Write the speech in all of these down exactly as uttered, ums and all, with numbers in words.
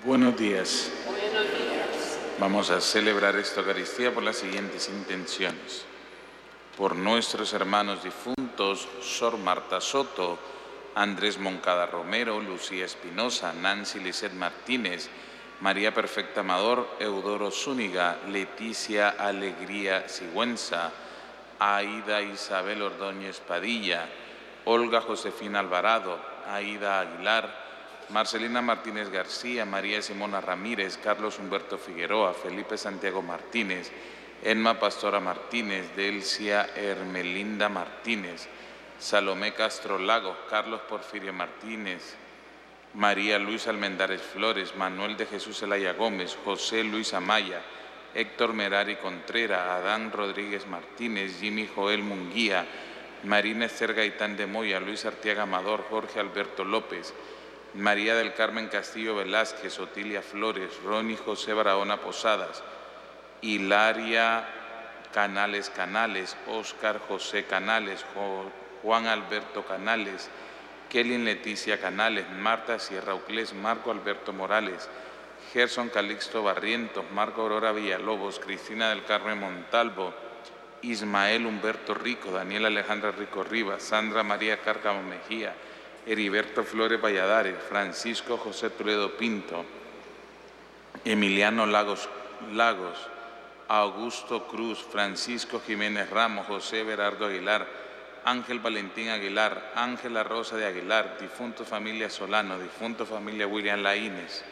Buenos días. Buenos días. Vamos a celebrar esta Eucaristía por las siguientes intenciones. Por nuestros hermanos difuntos, Sor Marta Soto, Andrés Moncada Romero, Lucía Espinosa, Nancy Lisset Martínez, María Perfecta Amador, Eudoro Zúñiga, Leticia Alegría Sigüenza, Aida Isabel Ordóñez Padilla, Olga Josefina Alvarado, Aida Aguilar, Marcelina Martínez García, María Simona Ramírez, Carlos Humberto Figueroa, Felipe Santiago Martínez, Emma Pastora Martínez, Delcia Hermelinda Martínez, Salomé Castro Lagos, Carlos Porfirio Martínez, María Luisa Almendares Flores, Manuel de Jesús Zelaya Gómez, José Luis Amaya, Héctor Merari Contreras, Adán Rodríguez Martínez, Jimmy Joel Munguía, Marina Esther Gaitán de Moya, Luis Artiaga Amador, Jorge Alberto López, María del Carmen Castillo Velázquez, Otilia Flores, Ronnie José Barahona Posadas, Hilaria Canales Canales, Óscar José Canales, Juan Alberto Canales, Kelly Leticia Canales, Marta Sierra Uclés, Marco Alberto Morales, Gerson Calixto Barrientos, Marco Aurora Villalobos, Cristina del Carmen Montalvo, Ismael Humberto Rico, Daniela Alejandra Rico Rivas, Sandra María Cárcamo Mejía, Heriberto Flores Valladares, Francisco José Toledo Pinto, Emiliano Lagos, Lagos, Augusto Cruz, Francisco Jiménez Ramos, José Berardo Aguilar, Ángel Valentín Aguilar, Ángela Rosa de Aguilar, difunto familia Solano, difunto familia William Laínez,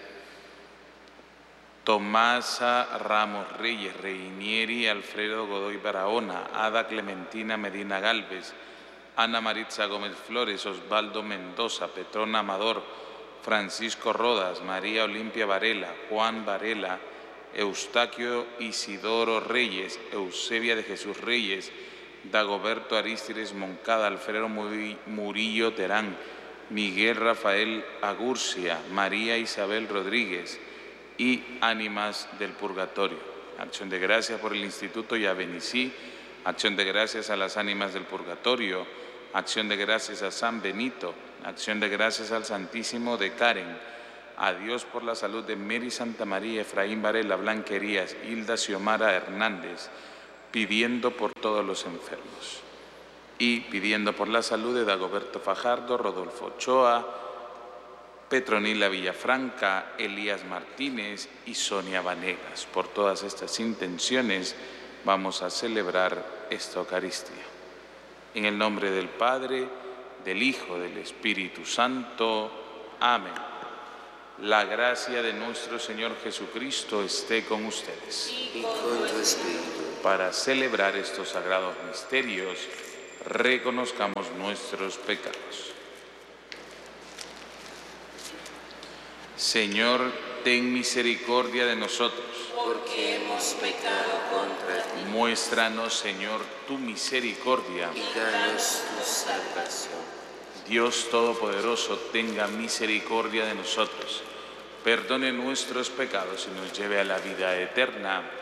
Tomasa Ramos Reyes, Reinieri Alfredo Godoy Barahona, Ada Clementina Medina Galvez, Ana Maritza Gómez Flores, Osvaldo Mendoza, Petrona Amador, Francisco Rodas, María Olimpia Varela, Juan Varela, Eustaquio Isidoro Reyes, Eusebia de Jesús Reyes, Dagoberto Arístides Moncada, Alfredo Murillo Terán, Miguel Rafael Agurcia, María Isabel Rodríguez y ánimas del purgatorio. Acción de gracias por el Instituto Yavenicí, acción de gracias a las ánimas del purgatorio, acción de gracias a San Benito, acción de gracias al Santísimo de Karen, a Dios por la salud de Mary Santa María, Efraín Varela Blanquerías, Hilda Xiomara Hernández, pidiendo por todos los enfermos y pidiendo por la salud de Dagoberto Fajardo, Rodolfo Ochoa, Petronila Villafranca, Elías Martínez y Sonia Vanegas. Por todas estas intenciones vamos a celebrar esta Eucaristía. En el nombre del Padre, del Hijo, del Espíritu Santo. Amén. La gracia de nuestro Señor Jesucristo esté con ustedes. Y con tu espíritu. Para celebrar estos sagrados misterios, reconozcamos nuestros pecados. Señor, ten misericordia de nosotros. Porque hemos pecado contra ti. Muéstranos, Señor, tu misericordia. Y danos tu salvación. Dios Todopoderoso, tenga misericordia de nosotros. Perdone nuestros pecados y nos lleve a la vida eterna.